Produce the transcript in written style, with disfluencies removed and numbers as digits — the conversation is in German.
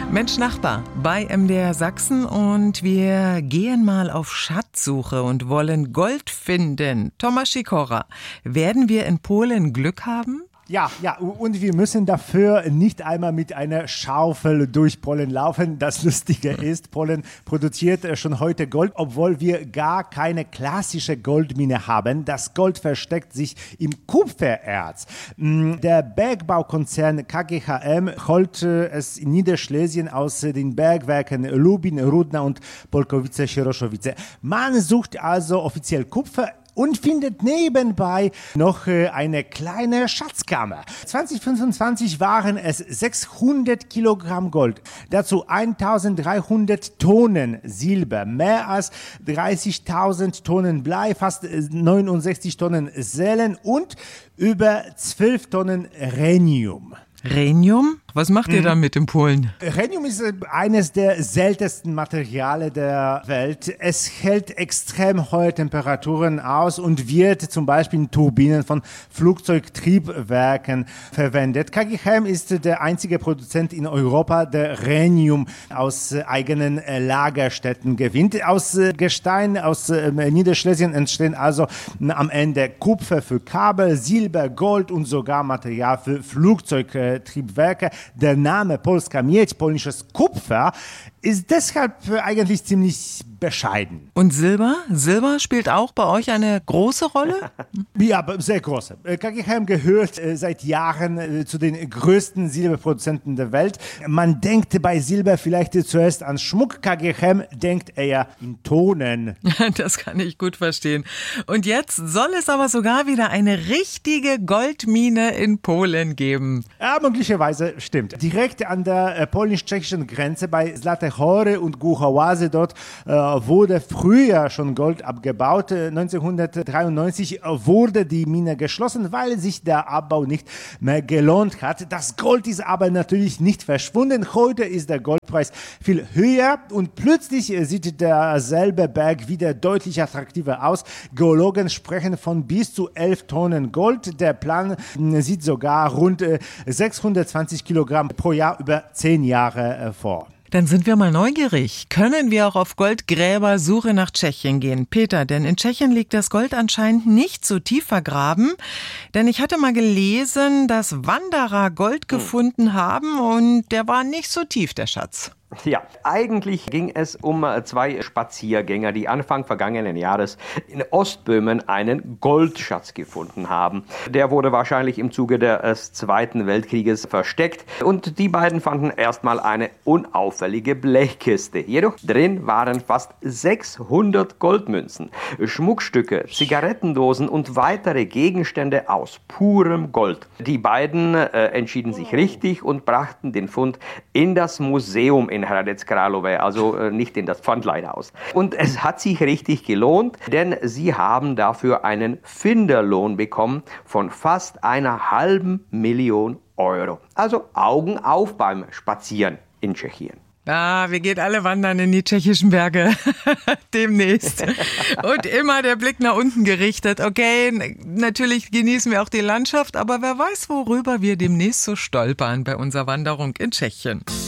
Mensch Nachbar bei MDR Sachsen und wir gehen mal auf Schatzsuche und wollen Gold finden. Tomasz Sikora, werden wir in Polen Glück haben? Ja, und wir müssen dafür nicht einmal mit einer Schaufel durch Polen laufen. Das Lustige ist, Polen produziert schon heute Gold, obwohl wir gar keine klassische Goldmine haben. Das Gold versteckt sich im Kupfererz. Der Bergbaukonzern KGHM holt es in Niederschlesien aus den Bergwerken Lubin, Rudna und Polkowice-Sieroszowice. Man sucht also offiziell Kupfer und findet nebenbei noch eine kleine Schatzkammer. 2025 waren es 600 Kilogramm Gold, dazu 1300 Tonnen Silber, mehr als 30.000 Tonnen Blei, fast 69 Tonnen Selen und über 12 Tonnen Rhenium. Rhenium? Was macht ihr damit in Polen? Rhenium ist eines der seltensten Materialien der Welt. Es hält extrem hohe Temperaturen aus und wird zum Beispiel in Turbinen von Flugzeugtriebwerken verwendet. KGHM ist der einzige Produzent in Europa, der Rhenium aus eigenen Lagerstätten gewinnt. Aus Gestein aus Niederschlesien entstehen also am Ende Kupfer für Kabel, Silber, Gold und sogar Material für Flugzeugtriebwerke. Der Name Polska Miedź, polnisches Kupfer, ist deshalb eigentlich ziemlich bescheiden. Und Silber? Silber spielt auch bei euch eine große Rolle? Ja, sehr große. KGHM gehört seit Jahren zu den größten Silberproduzenten der Welt. Man denkt bei Silber vielleicht zuerst an Schmuck. KGHM denkt eher in Tonen. Das kann ich gut verstehen. Und jetzt soll es aber sogar wieder eine richtige Goldmine in Polen geben. Ja, möglicherweise stimmt. Direkt an der polnisch-tschechischen Grenze bei Zlate Hory und Głuchołazy dort wurde früher schon Gold abgebaut. 1993 wurde die Mine geschlossen, weil sich der Abbau nicht mehr gelohnt hat. Das Gold ist aber natürlich nicht verschwunden. Heute ist der Goldpreis viel höher und plötzlich sieht derselbe Berg wieder deutlich attraktiver aus. Geologen sprechen von bis zu 11 Tonnen Gold. Der Plan sieht sogar rund 620 Kilogramm pro Jahr über 10 Jahre vor. Dann sind wir mal neugierig. Können wir auch auf Goldgräbersuche nach Tschechien gehen? Peter, denn in Tschechien liegt das Gold anscheinend nicht so tief vergraben. Denn ich hatte mal gelesen, dass Wanderer Gold gefunden haben und der war nicht so tief, der Schatz. Ja, eigentlich ging es um 2 Spaziergänger, die Anfang vergangenen Jahres in Ostböhmen einen Goldschatz gefunden haben. Der wurde wahrscheinlich im Zuge des Zweiten Weltkrieges versteckt und die beiden fanden erstmal eine unauffällige Blechkiste. Jedoch drin waren fast 600 Goldmünzen, Schmuckstücke, Zigarettendosen und weitere Gegenstände aus purem Gold. Die beiden entschieden sich richtig und brachten den Fund in das Museum in Hradec Králové, also nicht in das Pfandleihhaus. Und es hat sich richtig gelohnt, denn sie haben dafür einen Finderlohn bekommen von fast 500.000 Euro. Also Augen auf beim Spazieren in Tschechien. Wir gehen alle wandern in die tschechischen Berge demnächst. Und immer der Blick nach unten gerichtet. Okay, natürlich genießen wir auch die Landschaft, aber wer weiß, worüber wir demnächst so stolpern bei unserer Wanderung in Tschechien.